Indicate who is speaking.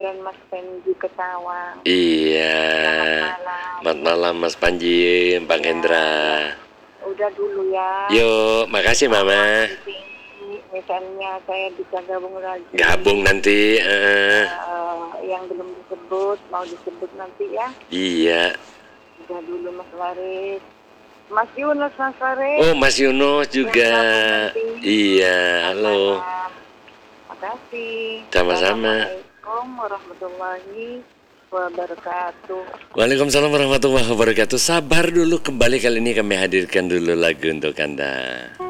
Speaker 1: dan Mas Panji Ketawang.
Speaker 2: Iya.
Speaker 1: Selamat malam.
Speaker 2: Selamat malam Mas Panji, Bang Hendra.
Speaker 1: Udah dulu ya.
Speaker 2: Yuk, makasih Mama.
Speaker 1: Nanti misalnya saya bisa gabung lagi.
Speaker 2: Gabung nanti.
Speaker 1: Yang belum disebut, mau disebut nanti ya.
Speaker 2: Iya.
Speaker 1: Udah dulu Mas Farid. Mas Yunus, Mas Farid.
Speaker 2: Oh, Mas Yunus juga. Iya, halo.
Speaker 1: Makasih.
Speaker 2: Sama-sama.
Speaker 1: Assalamualaikum warahmatullahi wabarakatuh.
Speaker 2: Waalaikumsalam warahmatullahi wabarakatuh. Sabar dulu, kembali kali ini kami hadirkan dulu lagu untuk Anda.